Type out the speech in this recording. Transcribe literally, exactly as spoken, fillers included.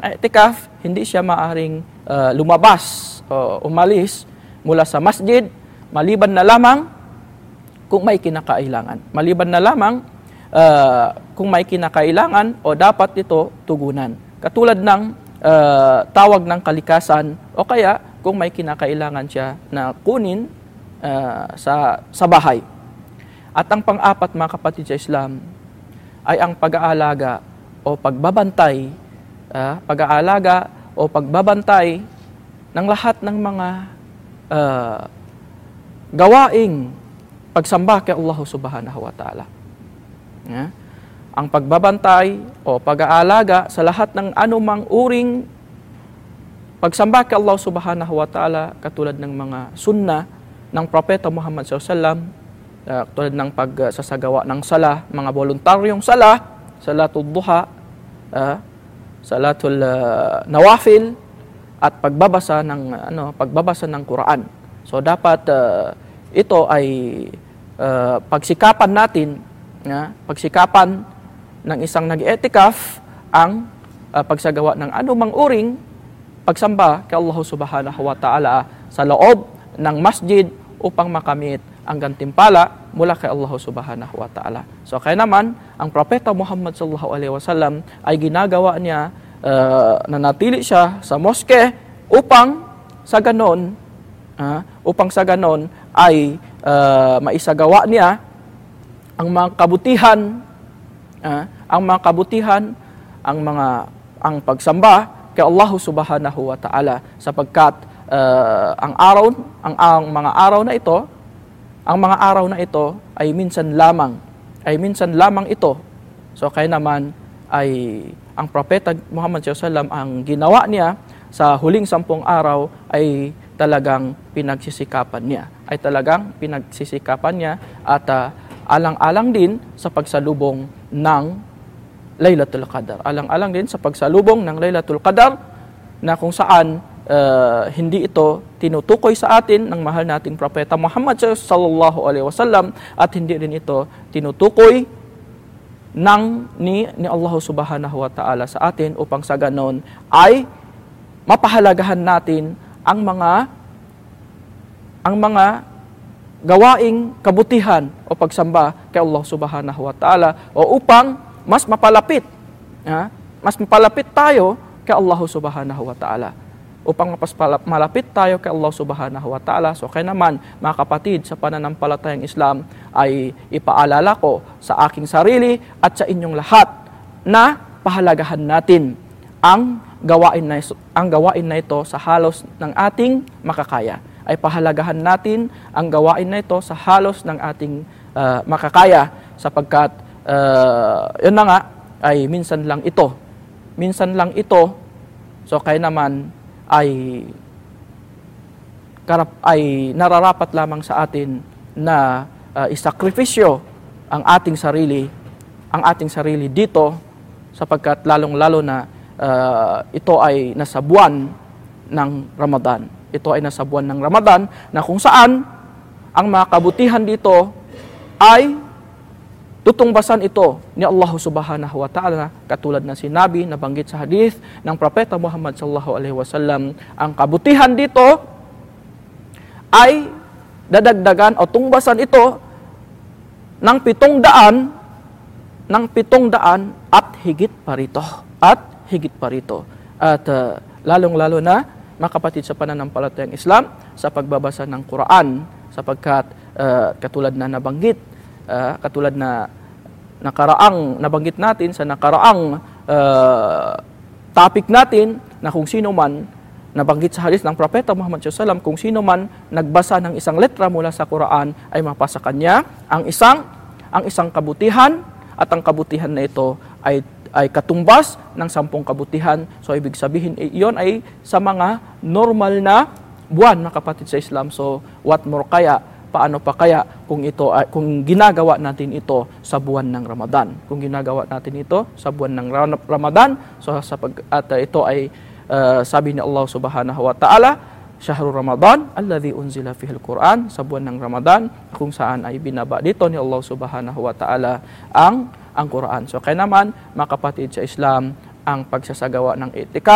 i'tikaf, hindi siya maaring uh, lumabas o umalis mula sa masjid, maliban na lamang kung may kinakailangan. Maliban na lamang uh, kung may kinakailangan o dapat ito tugunan. Katulad ng uh, tawag ng kalikasan o kaya kung may kinakailangan siya na kunin uh, sa, sa bahay. At ang pang-apat, mga kapatid sa Islam, ay ang pag-aalaga o pagbabantay, uh, pag-aalaga o pagbabantay ng lahat ng mga uh, gawaing pagsamba kay Allah subhanahu wa ta'ala. Yeah? Ang pagbabantay o pag-aalaga sa lahat ng anumang uring pagsamba kay Allah subhanahu wa ta'ala, katulad ng mga sunnah ng Propeta Muhammad sallallahu alaihi wasallam, uh, tulad ng pagsasagawa ng salah, mga voluntaryong salah, salatul duha, uh, salatul uh, nawafil, at pagbabasa ng ano, pagbabasa ng Quran. So dapat uh, ito ay uh, pagsikapan natin, uh, pagsikapan ng isang nag-i'tikaf ang uh, pagsagawa ng anumang uring pagsamba kay Allah subhanahu wa ta'ala sa loob ng masjid upang makamit ang gantimpala mula kay Allah subhanahu wa ta'ala. So kaya naman, ang Propeta Muhammad sallallahu alaihi wasallam ay ginagawa niya, uh, nanatili siya sa moske upang sa ganon, uh, upang sa ganon ay uh, maisagawa niya ang mga kabutihan, uh, ang mga kabutihan, ang mga ang pagsamba kay Allah subhanahu wa ta'ala, sapagkat uh, ang araw, ang, ang mga araw na ito, ang mga araw na ito ay minsan lamang, ay minsan lamang ito. So kaya naman ay ang Propeta Muhammad sallallahu alaihi wasallam, ang ginawa niya sa huling sampung araw ay talagang pinagsisikapan niya, ay talagang pinagsisikapan niya at uh, alang-alang din sa pagsalubong ng Laylatul Qadar. Alang-alang din sa pagsalubong ng Laylatul Qadar, na kung saan uh, hindi ito tinutukoy sa atin ng mahal nating Propeta Muhammad sallallahu alaihi wasallam, at hindi din ito tinutukoy ng ni, ni Allah subhanahu wa ta'ala sa atin, upang sa ganon ay mapahalagahan natin ang mga ang mga gawaing kabutihan o pagsamba kay Allah subhanahu wa ta'ala, o upang mas mapalapit, ha? mas mapalapit tayo kay Allah subhanahu wa ta'ala. Upang mas malapit tayo kay Allah subhanahu wa ta'ala. So kaya naman, mga kapatid, sa pananampalatayang Islam ay ipaalala ko sa aking sarili at sa inyong lahat na pahalagahan natin ang gawain na, ang gawain na ito sa halos ng ating makakaya. Ay pahalagahan natin ang gawain na ito sa halos ng ating uh, makakaya, sapagkat Uh, yun na nga, ay minsan lang ito. Minsan lang ito. So kaya naman ay, karap, ay nararapat lamang sa atin na uh, isakripisyo ang ating sarili, ang ating sarili dito, sapagkat lalong-lalo na uh, ito ay nasa buwan ng Ramadan. Ito ay nasa buwan ng Ramadan, na kung saan ang mga kabutihan dito ay tutungbasan ito ni Allah subhanahu wa ta'ala, katulad na sinabi, nabanggit sa hadith ng Propeta Muhammad sallallahu alaihi wasallam, ang kabutihan dito ay dadagdagan o tungbasan ito ng pitong daan, ng pitong daan at higit pa rito. At higit pa rito. At uh, lalong-lalo na, mga kapatid sa pananampalatayang Islam, sa pagbabasa ng Quran, sapagkat uh, katulad na nabanggit, Uh, katulad na nakaraang nabanggit natin sa nakaraang uh, topic natin, na kung sino man, nabanggit sa hadith ng Propeta Muhammad sallallahu alaihi wasallam, kung sino man nagbasa ng isang letra mula sa Quran ay mapasa kanya ang isang ang isang kabutihan, at ang kabutihan na ito ay ay katumbas ng sampung kabutihan. So ibig sabihin, iyon ay sa mga normal na buwan, mga kapatid sa Islam. So what more kaya, paano pa kaya kung ito kung ginagawa natin ito sa buwan ng Ramadan? Kung ginagawa natin ito sa buwan ng Ramadan, so sa pag, at uh, ito ay uh, sabi ni Allah subhanahu wa ta'ala, Syahrul Ramadan alladhi unzila fihil Quran, sa buwan ng Ramadan kung saan ay binaba dito ni Allah subhanahu wa ta'ala ang ang Quran. So kaya naman, mga kapatid sa Islam, ang pagsasagawa ng i'tikaf